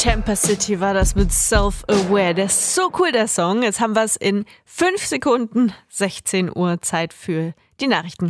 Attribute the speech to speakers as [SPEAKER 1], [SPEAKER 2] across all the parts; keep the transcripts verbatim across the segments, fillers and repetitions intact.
[SPEAKER 1] Tampa City war das mit Self-Aware. Der ist so cool, der Song. Jetzt haben wir es in fünf Sekunden, sechzehn Uhr, Zeit für die Nachrichten.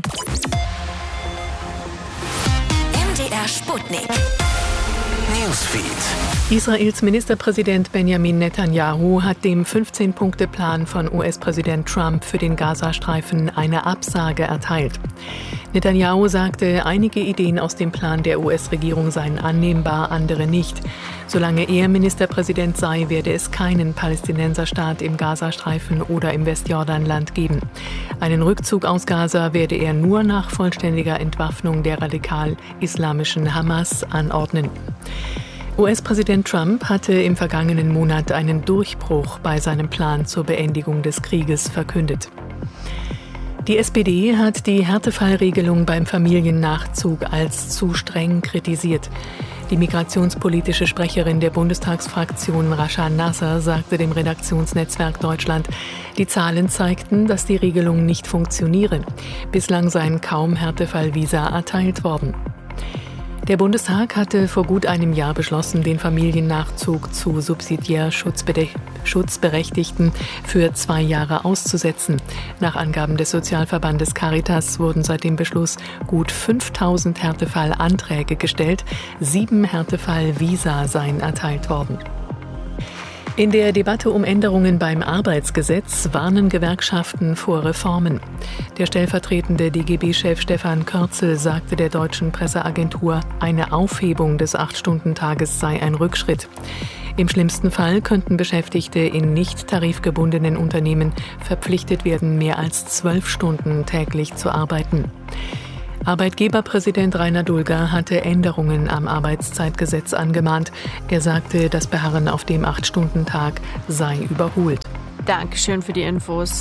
[SPEAKER 2] M D R Sputnik. Newsfeed.
[SPEAKER 3] Israels Ministerpräsident Benjamin Netanyahu hat dem fünfzehn-Punkte-Plan von U S-Präsident Trump für den Gazastreifen eine Absage erteilt. Netanyahu sagte, einige Ideen aus dem Plan der U S-Regierung seien annehmbar, andere nicht. Solange er Ministerpräsident sei, werde es keinen Palästinenserstaat im Gazastreifen oder im Westjordanland geben. Einen Rückzug aus Gaza werde er nur nach vollständiger Entwaffnung der radikal-islamischen Hamas anordnen. U S-Präsident Trump hatte im vergangenen Monat einen Durchbruch bei seinem Plan zur Beendigung des Krieges verkündet. Die S P D hat die Härtefallregelung beim Familiennachzug als zu streng kritisiert. Die migrationspolitische Sprecherin der Bundestagsfraktion Rascha Nasser sagte dem Redaktionsnetzwerk Deutschland, die Zahlen zeigten, dass die Regelung nicht funktioniere. Bislang seien kaum Härtefallvisa erteilt worden. Der Bundestag hatte vor gut einem Jahr beschlossen, den Familiennachzug zu subsidiär Schutzberechtigten für zwei Jahre auszusetzen. Nach Angaben des Sozialverbandes Caritas wurden seit dem Beschluss gut fünftausend Härtefallanträge gestellt. Sieben Härtefallvisa seien erteilt worden. In der Debatte um Änderungen beim Arbeitsgesetz warnen Gewerkschaften vor Reformen. Der stellvertretende D G B-Chef Stefan Körzel sagte der deutschen Presseagentur, eine Aufhebung des acht-Stunden-Tages sei ein Rückschritt. Im schlimmsten Fall könnten Beschäftigte in nicht tarifgebundenen Unternehmen verpflichtet werden, mehr als zwölf Stunden täglich zu arbeiten. Arbeitgeberpräsident Rainer Dulger hatte Änderungen am Arbeitszeitgesetz angemahnt. Er sagte, das Beharren auf dem acht-Stunden-Tag sei überholt.
[SPEAKER 1] Dankeschön für die Infos.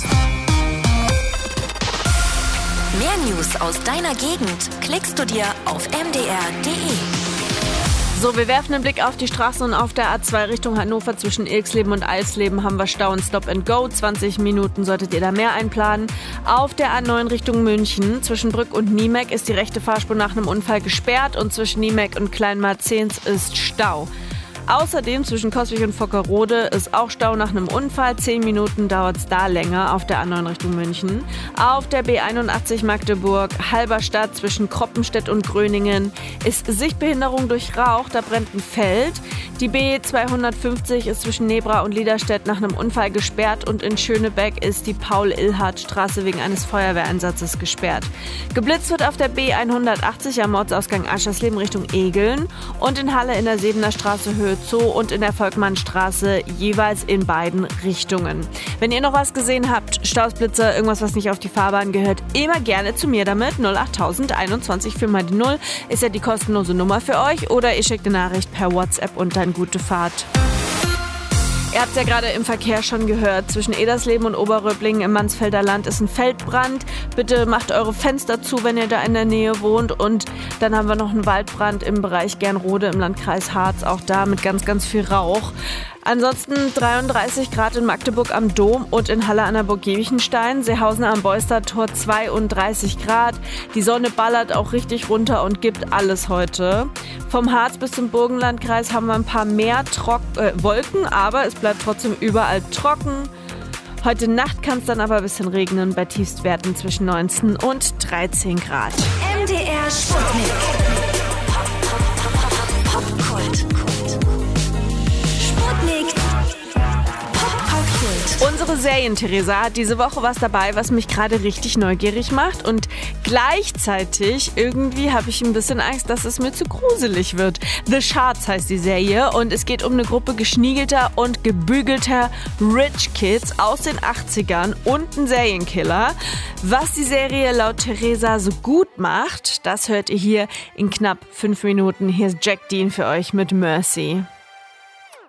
[SPEAKER 2] Mehr News aus deiner Gegend klickst du dir auf m d r punkt d e.
[SPEAKER 1] So, wir werfen einen Blick auf die Straßen und auf der A zwei Richtung Hannover zwischen Ilksleben und Eisleben haben wir Stau und Stop and Go. zwanzig Minuten solltet ihr da mehr einplanen. Auf der A neun Richtung München zwischen Brück und Niemek ist die rechte Fahrspur nach einem Unfall gesperrt und zwischen Niemek und Kleinmarzens ist Stau. Außerdem zwischen Coswig und Vockerode ist auch Stau nach einem Unfall. Zehn Minuten dauert es da länger auf der A neun Richtung München. Auf der B einundachtzig Magdeburg, Halberstadt zwischen Kroppenstedt und Gröningen ist Sichtbehinderung durch Rauch, da brennt ein Feld. Die B zweihundertfünfzig ist zwischen Nebra und Liederstedt nach einem Unfall gesperrt und in Schönebeck ist die Paul-Illhardt-Straße wegen eines Feuerwehreinsatzes gesperrt. Geblitzt wird auf der B hundertachtzig am Ortsausgang Aschersleben Richtung Egeln und in Halle in der Sebener Straße Höhe Zoo und in der Volkmannstraße jeweils in beiden Richtungen. Wenn ihr noch was gesehen habt, Stausblitzer, irgendwas, was nicht auf die Fahrbahn gehört, immer gerne zu mir damit. null achttausend einundzwanzig vier mal die null ist ja die kostenlose Nummer für euch oder ihr schickt eine Nachricht per WhatsApp und dann gute Fahrt. Ihr habt ja gerade im Verkehr schon gehört, zwischen Edersleben und Oberröblingen im Mansfelder Land ist ein Feldbrand. Bitte macht eure Fenster zu, wenn ihr da in der Nähe wohnt. Und dann haben wir noch einen Waldbrand im Bereich Gernrode im Landkreis Harz, auch da mit ganz, ganz viel Rauch. Ansonsten dreiunddreißig Grad in Magdeburg am Dom und in Halle an der Burg Giebichenstein. Seehausen am Beustertor zweiunddreißig Grad. Die Sonne ballert auch richtig runter und gibt alles heute. Vom Harz bis zum Burgenlandkreis haben wir ein paar mehr Trock- äh, Wolken, aber es bleibt trotzdem überall trocken. Heute Nacht kann es dann aber ein bisschen regnen bei Tiefstwerten zwischen neunzehn und dreizehn Grad.
[SPEAKER 2] M D R Sputnik. Popkult. Sputnik. Popkult.
[SPEAKER 1] Unsere Serien-Theresa hat diese Woche was dabei, was mich gerade richtig neugierig macht und gleichzeitig irgendwie habe ich ein bisschen Angst, dass es mir zu gruselig wird. The Shards heißt die Serie und es geht um eine Gruppe geschniegelter und gebügelter Rich Kids aus den achtzigern und einen Serienkiller. Was die Serie laut Theresa so gut macht, das hört ihr hier in knapp fünf Minuten. Hier ist Jack Dean für euch mit Mercy.